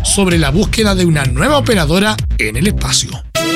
sobre la búsqueda de una nueva operadora en el espacio.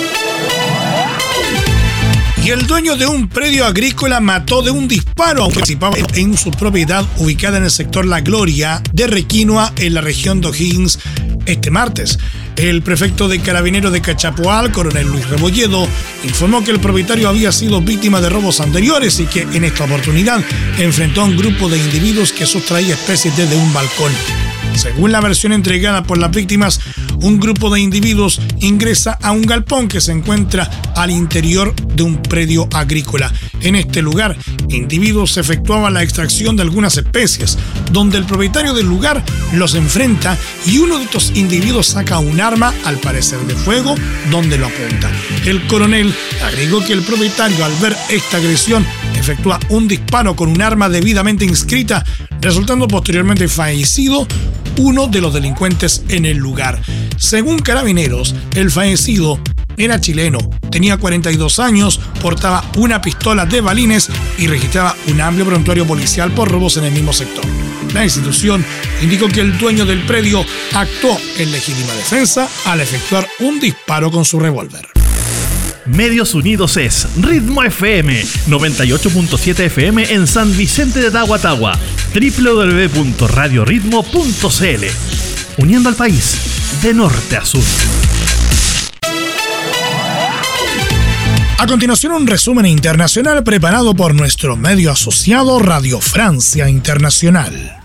Y el dueño de un predio agrícola mató de un disparo a un que participaba en su propiedad ubicada en el sector La Gloria de Requinoa, en la región de O'Higgins, este martes. El prefecto de Carabineros de Cachapoal, coronel Luis Rebolledo, informó que el propietario había sido víctima de robos anteriores y que en esta oportunidad enfrentó a un grupo de individuos que sustraía especies desde un balcón. Según la versión entregada por las víctimas, un grupo de individuos ingresa a un galpón que se encuentra al interior de un predio agrícola. En este lugar, individuos efectuaban la extracción de algunas especies, donde el propietario del lugar los enfrenta y uno de estos individuos saca un arma, al parecer de fuego, donde lo apunta. El coronel agregó que el propietario, al ver esta agresión, efectúa un disparo con un arma debidamente inscrita, resultando posteriormente fallecido uno de los delincuentes en el lugar. Según Carabineros, el fallecido era chileno, tenía 42 años, portaba una pistola de balines y registraba un amplio prontuario policial por robos en el mismo sector. La institución indicó que el dueño del predio actuó en legítima defensa al efectuar un disparo con su revólver. Medios Unidos es Ritmo FM, 98.7 FM en San Vicente de Tahuatahua, www.radioritmo.cl, uniendo al país de norte a sur. A continuación, un resumen internacional preparado por nuestro medio asociado Radio Francia Internacional.